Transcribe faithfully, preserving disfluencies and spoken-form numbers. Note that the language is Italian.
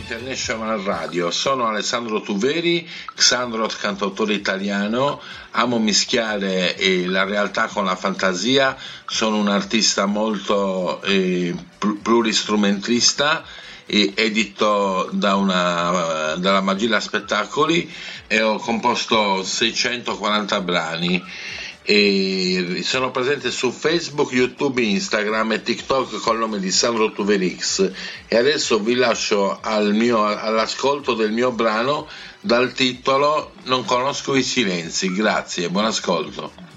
International Radio. Sono Alessandro Tuveri, Xandrot, cantautore italiano, amo mischiare eh, la realtà con la fantasia, sono un artista molto eh, pluristrumentista, eh, edito da una, dalla Magilla Spettacoli, e ho composto seicentoquaranta brani. E sono presente su Facebook, YouTube, Instagram e TikTok col nome di Sandro Tuverix. E adesso vi lascio al mio, all'ascolto del mio brano dal titolo Non conosco i silenzi. Grazie, buon ascolto.